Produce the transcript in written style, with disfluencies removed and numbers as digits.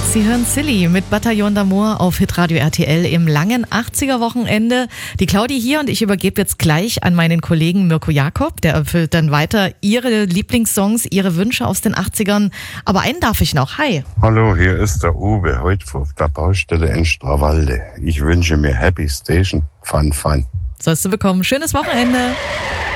Sie hören Silly mit Bataillon d'Amour auf Hitradio RTL im langen 80er-Wochenende. Die Claudi hier und ich übergebe jetzt gleich an meinen Kollegen Mirko Jakob. Der erfüllt dann weiter Ihre Lieblingssongs, Ihre Wünsche aus den 80ern. Aber einen darf ich noch. Hi. Hallo, hier ist der Uwe, heute auf der Baustelle in Strawalde. Ich wünsche mir Happy Station, Fun, Fun. Sollst du bekommen. Schönes Wochenende.